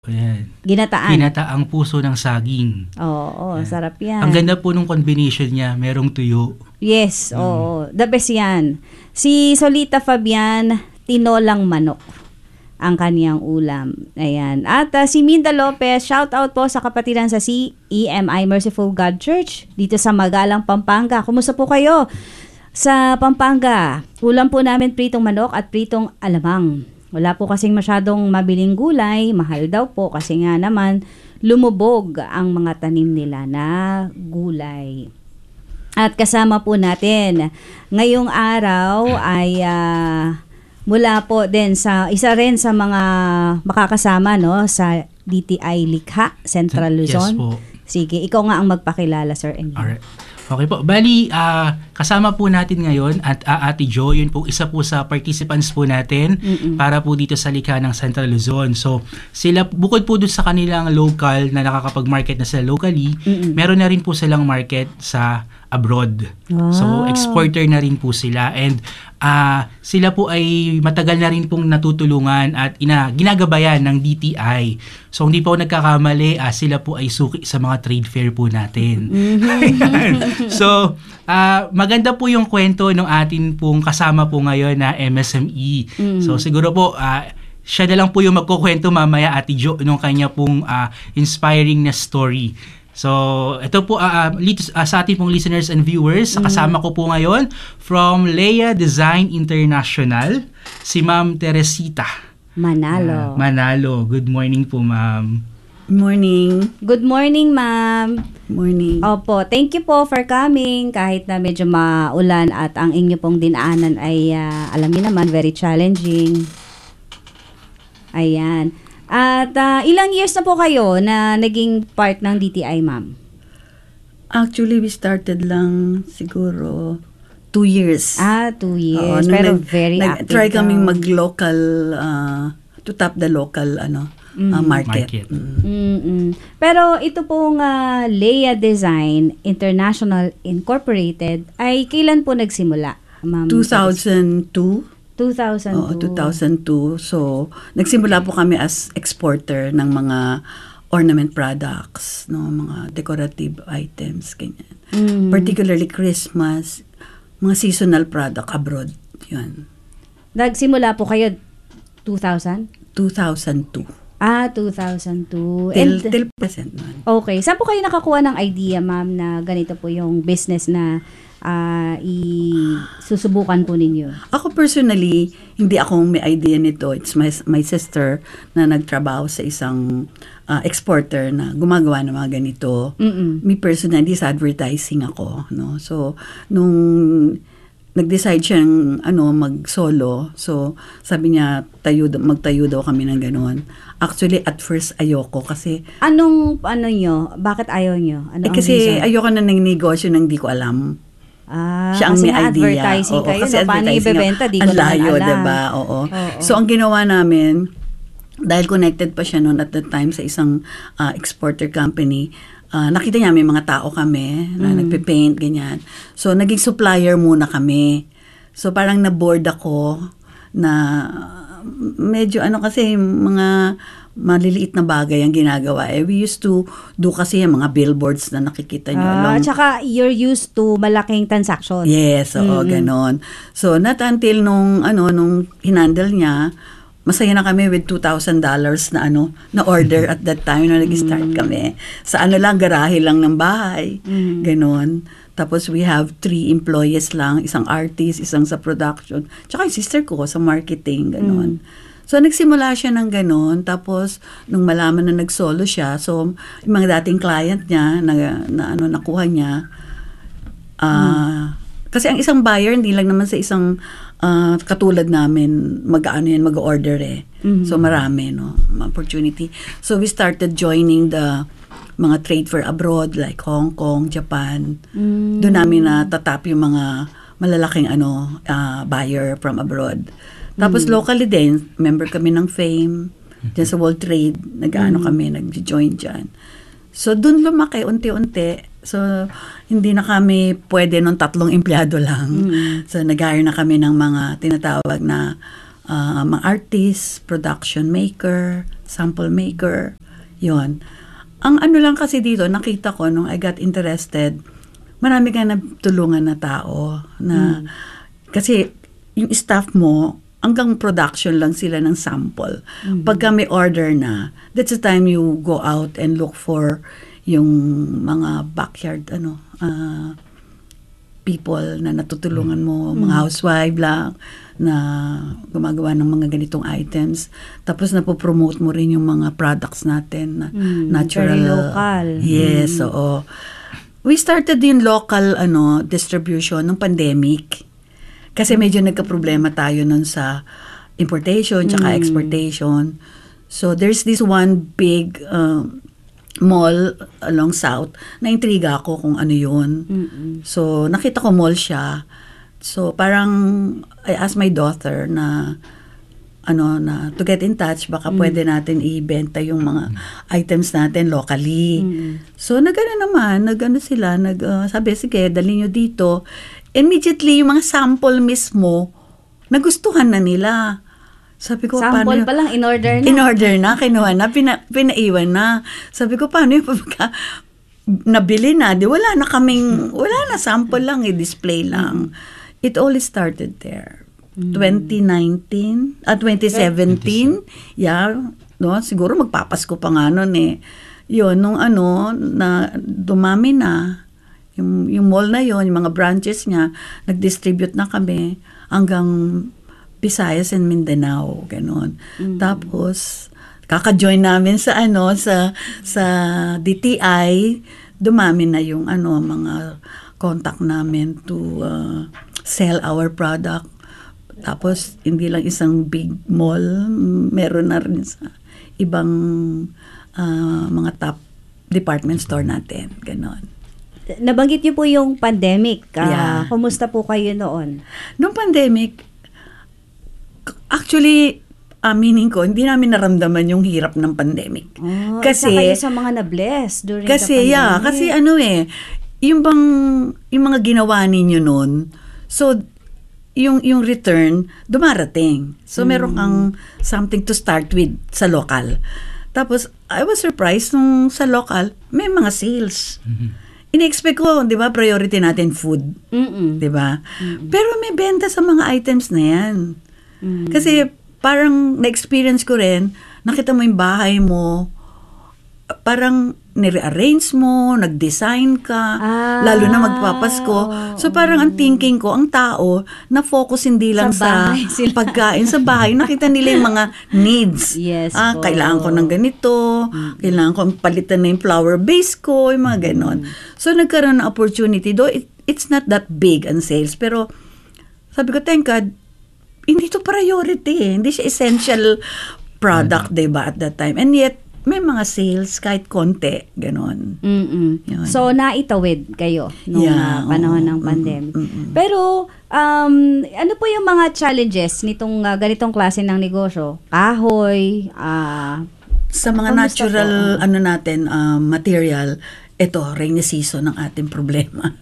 Ayan. Ginataan. Ginataang puso ng saging. Oo, sarap yan. Ang ganda po nung combination niya, merong tuyo. Yes, oo. The best yan. Si Solita Fabian, tinolang manok ang kaniyang ulam. Ayan. At si Minda Lopez, shout out po sa kapatiran sa CEMI Merciful God Church dito sa Magalang, Pampanga. Kumusta po kayo? Sa Pampanga, ulam po namin pritong manok at pritong alamang. Wala po kasing masyadong mabiling gulay, mahal daw po kasi nga naman lumubog ang mga tanim nila na gulay. At kasama po natin ngayong araw ay mula po din sa isa rin sa mga makakasama no sa DTI Likha Central Luzon. Yes po. Sige, ikaw nga ang magpakilala, Sir Emil. Alright. Okay po. Bali, kasama po natin ngayon at Ate Jo, yun po isa po sa participants po natin para po dito sa Likha ng Central Luzon. So, sila, bukod po doon sa kanilang local na nakakapag-market na sila locally, meron na rin po silang market sa abroad. Wow. So, exporter na rin po sila. And sila po ay matagal na rin pong natutulungan at ginagabayan ng DTI. So, hindi po nagkakamali, sila po ay suki sa mga trade fair po natin. So, maganda po yung kwento ng atin pong kasama po ngayon na MSME. So, siguro po, siya na lang po yung magkukwento mamaya, Ate Jo, nung kanya pong inspiring na story. So, ito po sa ating pong listeners and viewers, kasama ko po ngayon from Leia Design International, si Ma'am Teresita Manalo. Manalo. Good morning po, Ma'am. Morning. Good morning, Ma'am. Morning. Opo, thank you po for coming kahit na medyo maulan at ang inyo pong dinaanan ay alam niyo naman, very challenging. Ayan. At ilang years na po kayo na naging part ng DTI, Ma'am? Actually, we started lang siguro 2 years. 2 years. Pero very active. Try kaming mag-local, to tap the local market. Pero ito pong Leia Design International Incorporated ay kailan po nagsimula, Ma'am? 2002. 2002. Oo, 2002. So, nagsimula po kami as exporter ng mga ornament products, no, mga decorative items, ganyan. Particularly Christmas, mga seasonal product abroad, yun. Nagsimula po kayo 2000? 2002. 2002. Till present man. Okay. Saan po kayo nakakuha ng idea, Ma'am, na ganito po yung business na susubukan po ninyo? Ako personally, hindi ako may idea nito. It's my sister na nagtrabaho sa isang exporter na gumagawa ng mga ganito. Me personally, sa advertising ako. No? So, nung nag-decide siyang mag-solo, so sabi niya, magtayo daw kami ng gano'n. Actually, at first, ayoko kasi... Bakit ayaw nyo? Kasi ayoko na ng negosyo nang di ko alam. Siya ang may idea. Advertising kayo, kasi paano ibebenta? Di ko ang layo, alam. diba? Oo. So, ang ginawa namin, dahil connected pa siya noon at that time sa isang exporter company, nakita niya may mga tao kami na nagpe-paint, ganyan. So, naging supplier muna kami. So, parang na-bored ako na medyo kasi mga maliliit na bagay ang ginagawa. We used to do kasi yung mga billboards na nakikita nyo. Tsaka you're used to malaking transaction. Yes, oo, ganon. So, not until nung hinandle niya, masaya na kami with $2,000 na order at that time na nag-start kami. Sa garahe lang ng bahay. Ganon. Tapos we have 3 employees lang, isang artist, isang sa production, tsaka yung sister ko sa marketing, ganon. So, nagsimula siya ng ganon. Tapos, nung malaman na nag-solo siya, so, yung mga dating client niya, nakuha niya, kasi ang isang buyer, hindi lang naman sa isang katulad namin, mag-order So, marami, opportunity. So, we started joining the mga trade fair abroad, like Hong Kong, Japan. Doon namin natatap yung mga malalaking buyer from abroad. Tapos locally din, member kami ng FAME, dyan sa World Trade, kami, nag-join dyan. So, dun lumaki, unti-unti. So, hindi na kami pwede nung 3 empleyado lang. So, nag-hire na kami ng mga tinatawag na mga artist, production maker, sample maker. Yon. Ang ano lang kasi dito, nakita ko nung I got interested, marami ka na tulungan na tao na kasi yung staff mo, hanggang production lang sila ng sample. Pagka may order na, that's the time you go out and look for yung mga backyard people na natutulungan mo, mga housewife lang na gumagawa ng mga ganitong items. Tapos napopromote mo rin yung mga products natin na natural. Very local. Yes, oo. We started yung local distribution ng pandemic. Kasi medyo nagka-problema tayo nun sa importation tsaka exportation. So there's this one big mall along south, na-intriga ako kung ano yun. So nakita ko mall siya. So parang I asked my daughter na to get in touch, baka pwede natin ibenta yung mga items natin locally. So sabi, sige, dali nyo dito. Immediately, yung mga sample mismo, nagustuhan na nila. Sabi ko, sample paano pa lang, in-order na. In-order na, kinuha na, pinaiwan na. Sabi ko, paano yung pagka nabili na, wala na sample lang, i-display lang. It all started there. 2017, yeah, no, siguro magpapasko pa nga nun eh. Yun, nung na dumami na, yung mall na yon, yung mga branches niya, nag-distribute na kami hanggang Visayas and Mindanao, ganon. Tapos kaka-join namin sa DTI, dumami na yung mga contact namin to sell our product. Tapos hindi lang isang big mall, meron na rin sa ibang mga top department store natin, ganon. Nabanggit niyo po yung pandemic. Yeah. Kumusta po kayo noon? Noong pandemic, actually, aminin ko, hindi namin naramdaman yung hirap ng pandemic. Kasi kayo sa mga na-bless during the pandemic. Kasi yung mga ginawa ninyo noon, so yung return dumarating. So meron kang something to start with sa local. Tapos I was surprised nung sa local may mga sales. Ine-expect ko, 'di ba, priority natin food. 'Di ba? Pero may benta sa mga items na 'yan. Kasi parang na-experience ko rin, nakita mo yung bahay mo, parang nire-arrange mo, nag-design ka, lalo na magpapasko. So parang ang thinking ko, ang tao, na-focus hindi lang sa pagkain sa bahay. Nakita nila yung mga needs. Yes, kailangan ko ng ganito, kailangan ko palitan na yung flower base ko, yung mga ganon. So nagkaroon ng opportunity. Though it's not that big ang sales, pero sabi ko, thank God, hindi to priority eh. Hindi siya essential product, diba, at that time. And yet, may mga sales kahit konti, ganon. So, naitawid kayo nung panahon ng pandemic. Pero, ano po yung mga challenges nitong ganitong klase ng negosyo? Kahoy, sa mga natural material, ito, rainy season ng ating problema.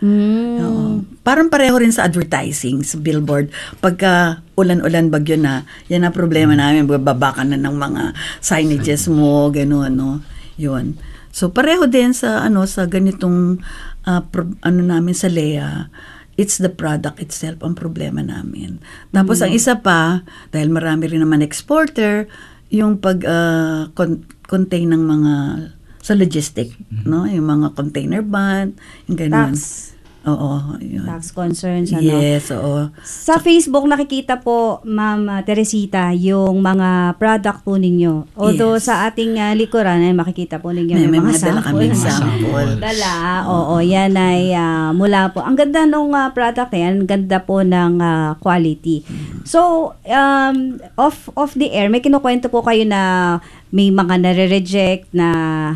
Parang pareho rin sa advertising, sa billboard. Pagka ulan-ulan, bagyo na, yan ang problema namin. Bababa ka na ng mga signages mo, gano'n, no? Yun. So, pareho din sa ganitong, namin sa Lea, it's the product itself ang problema namin. Tapos, ang isa pa, dahil marami rin naman exporter, yung contain ng mga sa logistic, no? Yung mga container van, yung ganun. Oo. Yun. Tax concerns, Yes, oo. Sa Facebook, nakikita po, Ma'am Teresita, yung mga product po ninyo. Although sa ating likuran, ay makikita po ninyo may mga dala kami sample. Oo, yan ay mula po. Ang ganda nung product na yan, ang ganda po ng quality. So, off the air, may kinukwento po kayo na may mga nare-reject na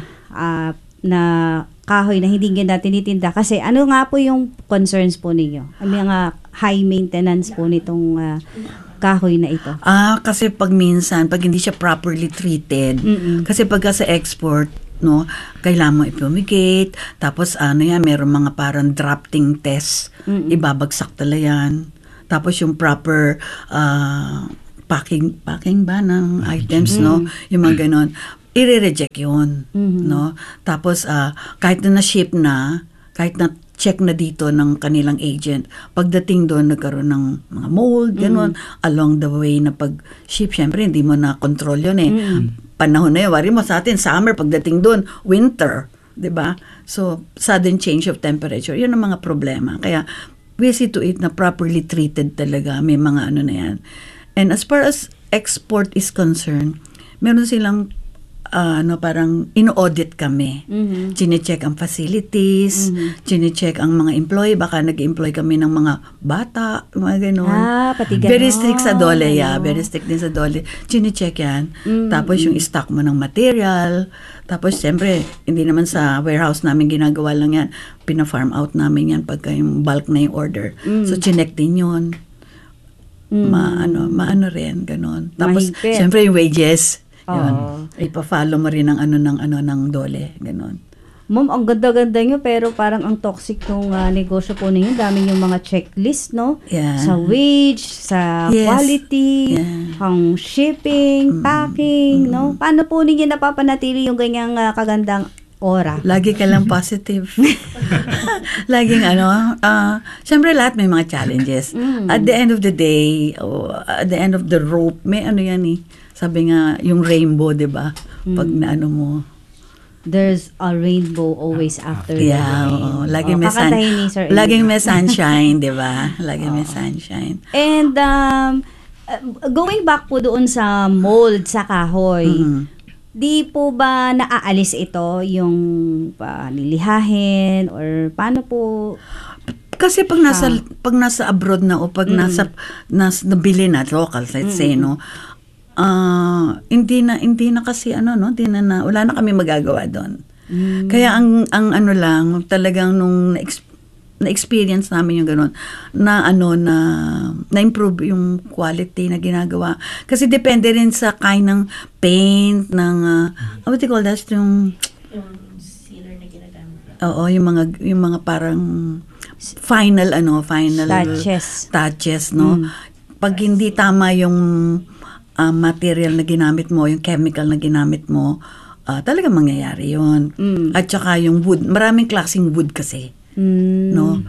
kahoy na hindi nyo tinitinda. Kasi ano nga po yung concerns po ninyo? Ang mga high maintenance po nitong kahoy na ito. Kasi pag hindi siya properly treated, kasi pagka sa export, no, kailangan mo i-fumigate, tapos meron mga parang drafting test, ibabagsak talaga yan. Tapos yung proper packing ba ng items, no? Yung mga ganon. I-reject yun, no? Tapos, kahit na na-ship na, kahit na check na dito ng kanilang agent, pagdating doon, nagkaroon ng mga mold, ganon, along the way na pag-ship, syempre, hindi mo na control yun eh. Panahon na yun, wari mo sa atin, summer, pagdating doon, winter, diba? So, sudden change of temperature, yun ang mga problema. Kaya, we see to it na properly treated talaga, may mga ano na yan. And as far as export is concerned, meron silang parang ino-audit kami. Chine-check ang facilities, chine-check ang mga employee, baka nag-employ kami ng mga bata, mga gano'n. Pati gano'n. Very strict sa DOLE, very strict din sa DOLE. Chine-check yan. Tapos yung stock mo ng material, tapos siyempre, hindi naman sa warehouse namin ginagawa lang yan. Pina-farm out namin yan pagka yung bulk na yung order. So, chinek din yun. Maano rin, gano'n. Tapos, Mahigpit. siyempre yung wages, yun. Ipa-follow mo rin ng ng DOLE, gano'n. Ma'am, ang ganda-ganda nyo, pero parang ang toxic ng negosyo po ninyo. Dami yung mga checklist, no? Yeah. Sa wage, sa Yes. quality, Yeah. ang shipping, packing, no? Paano po ninyo napapanatili yung ganyang kagandang aura? Lagi ka lang positive. Laging syempre lahat may mga challenges. At the end of the day, at the end of the rope, may yan eh. Sabi nga, yung rainbow, di ba? Pag naano mo. There's a rainbow always after the Yeah, rain. oo. Laging may Kakantahin ni Sir laging Elmer. may sunshine, di ba? Laging may sunshine. And going back po doon sa mold sa kahoy, di po ba naaalis ito yung nilihahin or paano po? Kasi pag nasa abroad na o pag nasa nabili na local, let's say, no. Hindi na kasi wala na kami magagawa doon. Kaya ang lang talagang nung na-experience namin yung gano'n, na-improve yung quality na ginagawa. Kasi depende rin sa kind ng paint, ng, what do you call that? Yung sealer na ginagamit. Oo, yung mga parang final touches, no? Pag hindi tama yung material na ginamit mo, yung chemical na ginamit mo, talagang mangyayari yun. At saka yung wood, maraming klaseng wood kasi. No?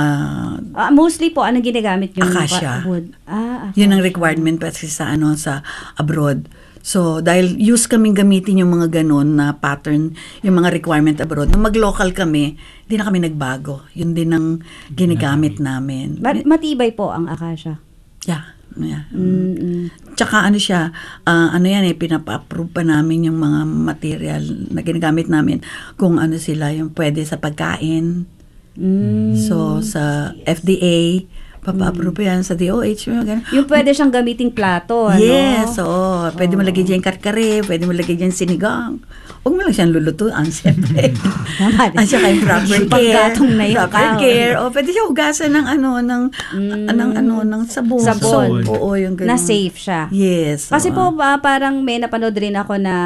Mostly po, anong ginagamit yung Acacia. wood? Yun ang requirement kasi sa abroad. So, dahil kaming gamitin yung mga ganun na pattern, yung mga requirement abroad, nung mag-local kami, hindi na kami nagbago. Yun din ang ginagamit namin. Matibay po ang acacia. Yeah. Tsaka siya, pinapa-approve pa namin yung mga material na ginagamit namin kung sila yung pwede sa pagkain. So, sa FDA, papa-approve yan sa DOH. Yung pwede siyang gamiting plato, ano? Yes, oo. Pwede mo lagay dyan karkare, pwede mo lagay dyan sinigang. Huwag mo lang siyang lulutuan, siyempre. At saka yung proper care. Paggatong na yung proper care. O, pwede siya hugasan ng ng sabon. Sabon. Oo, yung ganun. Na safe siya. Yes. Kasi po, parang may napanood rin ako na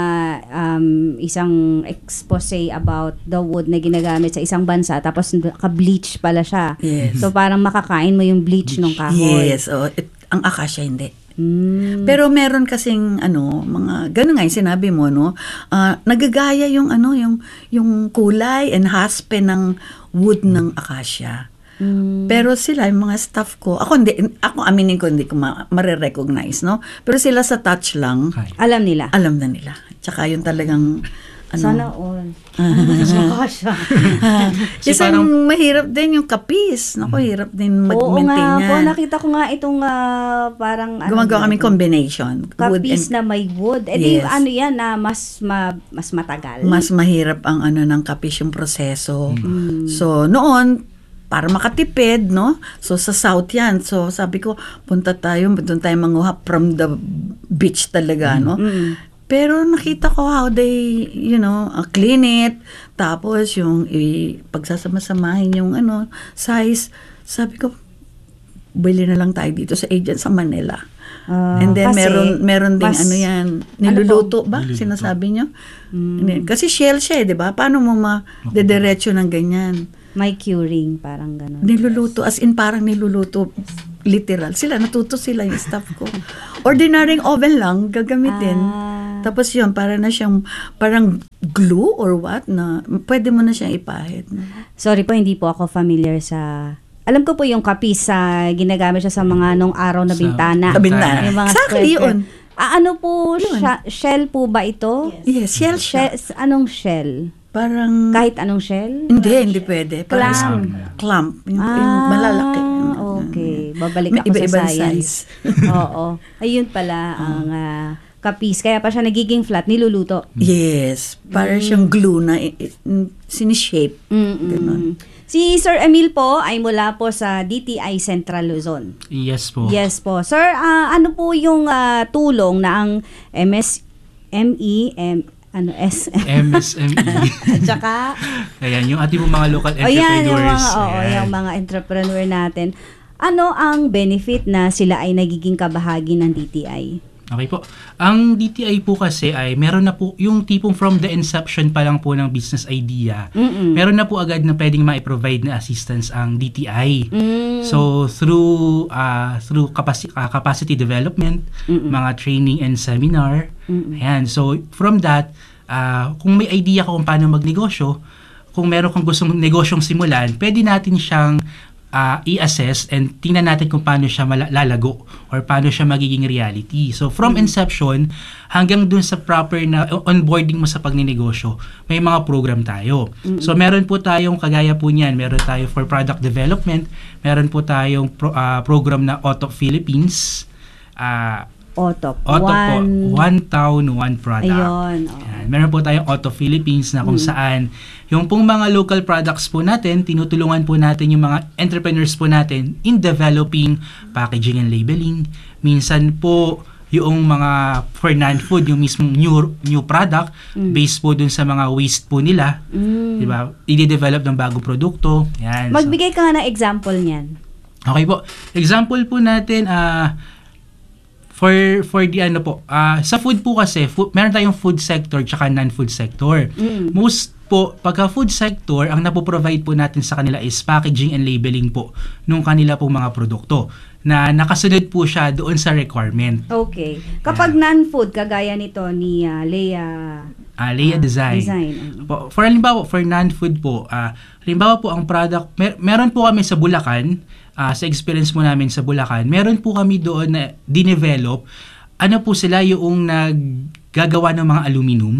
isang expose about the wood na ginagamit sa isang bansa, tapos ka-bleach pala siya. Yes. So, parang makakain mo yung bleach ng kahoy. Yes. Ang acacia hindi. Pero meron kasing mga ganun nga yung sinabi mo, no, nagagaya yung kulay and haspe ng wood ng acacia. Pero sila, yung mga staff ko, ako aminin ko, hindi ko ma-recognize, no, pero sila sa touch lang, Alam nila. alam na nila. Tsaka yung talagang Sana all. Acacia. Kasi parang mahirap din yung kapis. Naku, hirap din mag-maintain Oo nga po, yan. nakita ko nga itong parang Gumagawa kami combination. kapis na may wood. Yes. Yan na mas matagal. Mas mahirap ang ng kapis yung proseso. So, noon, para makatipid, no? So, sa south yan. So, sabi ko, doon tayo manguha from the beach talaga, no? Pero nakita ko how they, clean it. Tapos, yung pagsasama-samahin yung size. Sabi ko, bili na lang tayo dito sa agent sa Manila. And then, meron ding yan, niluluto ba? Sinasabi nyo? Kasi shell siya, di ba? Paano mo ma-dediretso ng ganyan? May curing, parang gano'n. Niluluto, as in parang niluluto, literal. Natuto sila yung staff ko. Ordinaryong oven lang, gagamitin. Tapos yun, para na siyang, parang glue or what, na pwede mo na siyang ipahid. Sorry po, hindi po ako familiar sa... Alam ko po yung kapis sa ginagamit siya sa mga nung araw na Sa bintana. bintana. Yung mga Exactly, square. yun. Ano po siya? Shell po ba ito? Yes, shell siya. Anong shell? Parang, Kahit anong shell? hindi pwede. Parang Clam. Clamp. Yung malalaki. Okay. Babalik May ako sa iba-ibang science. Oo. Ayun pala ang kapis. Kaya pa siya nagiging flat, niluluto. Yes. Parang siyang glue na sinishape. Ganon. Si Sir Emil po ay mula po sa DTI Central Luzon. Yes po. Yes po. Sir, ano po yung tulong na ang MSME, MSME. at saka, Ayan, yung ating mga local ayan, entrepreneurs. yung mga entrepreneur natin. Ano ang benefit na sila ay nagiging kabahagi ng DTI? Okay po. Ang DTI po kasi ay meron na po yung tipong from the inception pa lang po ng business idea. Meron na po agad na pwedeng ma-provide na assistance ang DTI. So through capacity development, mga training and seminar. Ayan. So from that, kung may idea ka kung paano magnegosyo, kung meron kang gustong negosyong simulan, pwede natin siyang i-assess and tingnan natin kung paano siya lalago or paano siya magiging reality. So from inception hanggang dun sa proper na onboarding mo sa pagninegosyo, may mga program tayo. So meron po tayong kagaya po niyan, meron tayo for product development, meron po tayong program na Otto Philippines. Otto Po, one town, one product. Ayun. Yan. Meron po tayong Otto Philippines na kung saan yung pong mga local products po natin, tinutulungan po natin yung mga entrepreneurs po natin in developing packaging and labeling. Minsan po yung mga for non-food, yung mismong new product, based po dun sa mga waste po nila. Diba? I-develop ng bagong produkto. Yan. Magbigay ka nga ng example niyan. Okay po. Example po natin, for the ano po, sa food po kasi, meron tayong food sector tsaka non-food sector. Most po, pagka food sector, ang napoprovide po natin sa kanila is packaging and labeling po nung kanila pong mga produkto na nakasunod po siya doon sa requirement. Okay. Kapag non-food, kagaya nito ni Leia Design. Po, for halimbawa, for non-food po, halimbawa po ang product, meron po kami sa Bulacan, sa experience mo namin sa Bulacan, meron po kami doon na dinevelop, ano po sila yung naggagawa ng mga aluminum.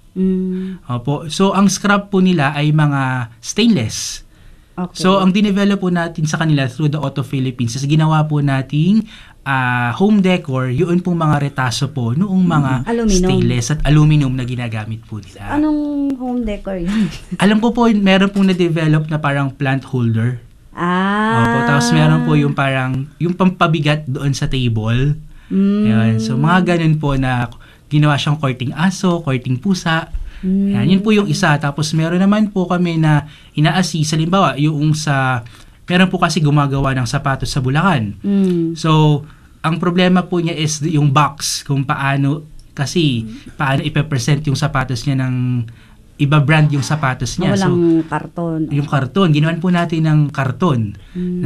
Opo. So, ang scrap po nila ay mga stainless. Okay. So, ang dinevelop po natin sa kanila through the Otto Philippines is ginawa po nating home decor, yun pong mga retaso po noong mga Aluminum. stainless at aluminum na ginagamit po nila. Anong home decor yun? Alam ko po, meron pong na-develop na parang plant holder. Opo, tapos meron po yung parang, yung pampabigat doon sa table. Ayan, so mga ganun po na ginawa siyang korting aso, korting pusa. Ayan, yun po yung isa. Tapos meron naman po kami na ina-assist. Halimbawa, yung meron po kasi gumagawa ng sapatos sa Bulacan. So, ang problema po niya is yung box, kung paano ipe-present yung sapatos niya ng iba brand yung sapatos niya. Walang karton. Yung karton, ginawan po natin ng karton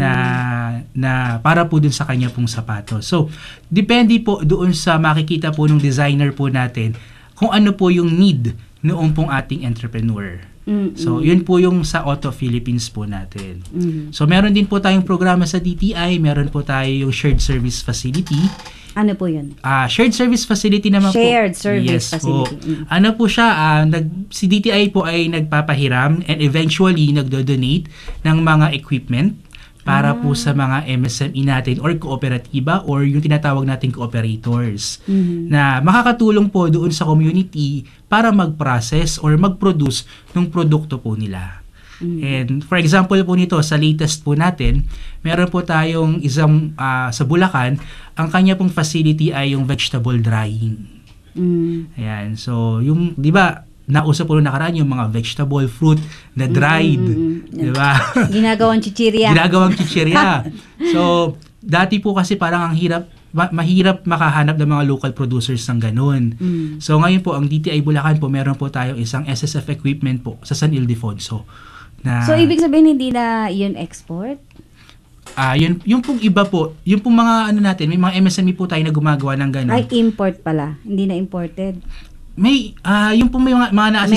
na para po dun sa kanya pong sapatos. So, depende po doon sa makikita po ng designer po natin kung ano po yung need noong pong ating entrepreneur. So, yun po yung sa Otto Philippines po natin. So, meron din po tayong programa sa DTI, meron po tayo yung shared service facility. Ano po yun? Shared service facility naman Shared po. service Yes facility. Po. Ano po siya, si DTI po ay nagpapahiram and eventually nagdo-donate ng mga equipment para po sa mga MSME natin or kooperatiba or yung tinatawag nating cooperators na makakatulong po doon sa community para mag-process or mag-produce ng produkto po nila. And for example po nito, sa latest po natin, meron po tayong isang sa Bulacan, ang kanya pong facility ay yung vegetable drying. Ayan, so yung, di ba, nauso po nung nakaraan yung mga vegetable, fruit na dried. Di ba? Ginagawang chichirya. Ginagawang chichirya. So, dati po kasi parang ang mahirap makahanap ng mga local producers ng ganun. So, ngayon po, ang DTI Bulacan po, meron po tayong isang SSF equipment po sa San Ildefonso Na, So, ibig sabihin, hindi na yun export? yung pong iba po, yung pong mga ano natin, may mga MSME po tayo na gumagawa ng gano'n. Ay, import pala. Hindi na imported. May, yung pong may mga na